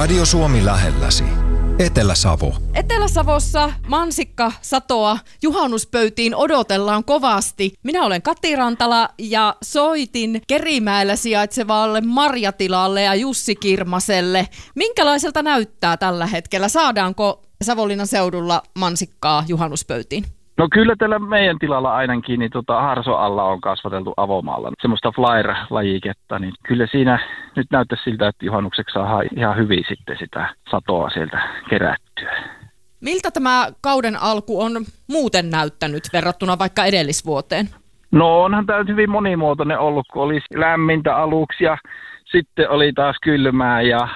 Radio Suomi lähelläsi. Etelä-Savo. Etelä-Savossa mansikkasatoa juhannuspöytiin odotellaan kovasti. Minä olen Kati Rantala ja soitin Kerimäellä sijaitsevalle marjatilalle ja Jussi Kirmaselle. Minkälaiselta näyttää tällä hetkellä? Saadaanko Savonlinnan seudulla mansikkaa juhannuspöytiin? No kyllä tällä meidän tilalla ainakin, niin harso alla on kasvateltu avomaalla semmoista flyer-lajiketta, niin kyllä siinä nyt näyttäisi siltä, että juhannukseksi saa ihan hyvin sitten sitä satoa sieltä kerättyä. Miltä tämä kauden alku on muuten näyttänyt verrattuna vaikka edellisvuoteen? No onhan tämä hyvin monimuotoinen ollut, kun oli lämmintä aluksi ja sitten oli taas kylmää ja